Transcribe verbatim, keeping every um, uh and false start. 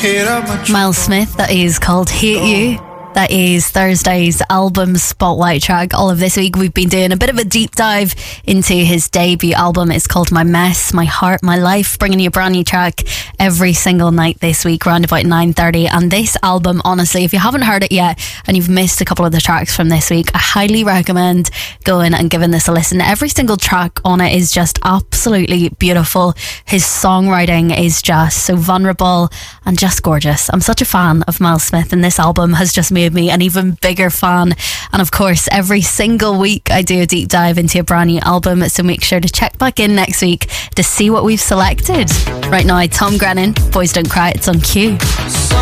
Miles Smith, that is called Hate You. That is Thursday's album spotlight track. All of this week we've been doing a bit of a deep dive into his debut album. It's called My Mess, My Heart, My Life, bringing you a brand new track every single night this week around about nine thirty. And this album, honestly, if you haven't heard it yet and you've missed a couple of the tracks from this week, I highly recommend going and giving this a listen. Every single track on it is just absolutely beautiful. His songwriting is just so vulnerable and just gorgeous. I'm such a fan of Miles Smith, and this album has just made me an even bigger fan. And of course, every single week I do a deep dive into a brand new album, so make sure to check back in next week to see what we've selected. Right now, Tom Grennan, Boys Don't Cry, it's on Q.